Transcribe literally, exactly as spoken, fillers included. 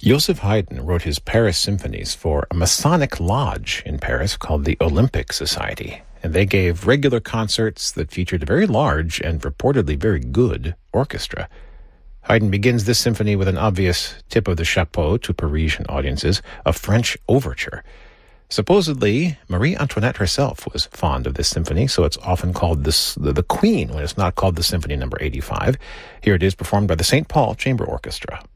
Joseph Haydn wrote his Paris symphonies for a Masonic lodge in Paris called the Olympic Society, and they gave regular concerts that featured a very large and reportedly very good orchestra. Haydn begins this symphony with an obvious tip of the chapeau to Parisian audiences, a French overture. Supposedly, Marie Antoinette herself was fond of this symphony, so it's often called this, the, the Queen when it's not called the Symphony Number eighty-five. Here it is performed by the Saint Paul Chamber Orchestra.